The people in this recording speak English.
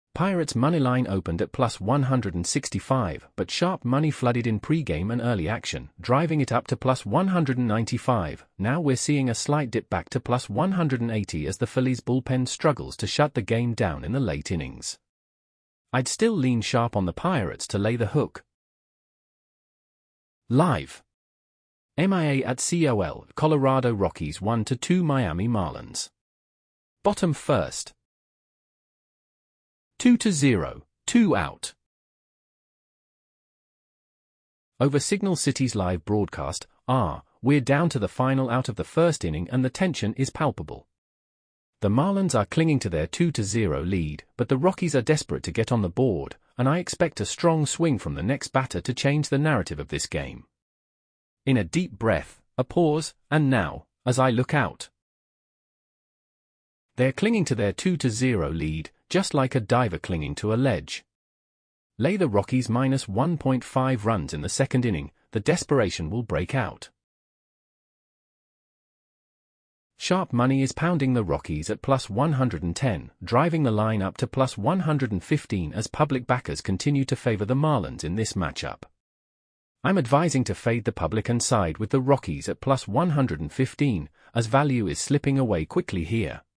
Pirates' moneyline opened at plus 165, but sharp money flooded in pre-game and early action, driving it up to plus 195. Now we're seeing a slight dip back to plus 180 as the Phillies' bullpen struggles to shut the game down in the late innings. I'd still lean sharp on the Pirates to lay the hook. Live. MIA at COL, Colorado Rockies 1-2 Miami Marlins. Bottom first. 2-0, 2 out. Over Signal City's live broadcast, we're down to the final out of the first inning and the tension is palpable. The Marlins are clinging to their 2-0 lead, but the Rockies are desperate to get on the board, and I expect a strong swing from the next batter to change the narrative of this game. In a deep breath, a pause, and now, as I look out. They're clinging to their 2-0 lead, just like a diver clinging to a ledge. Lay the Rockies minus 1.5 runs in the second inning, the desperation will break out. Sharp money is pounding the Rockies at plus 110, driving the line up to plus 115 as public backers continue to favor the Marlins in this matchup. I'm advising to fade the public and side with the Rockies at plus 115, as value is slipping away quickly here.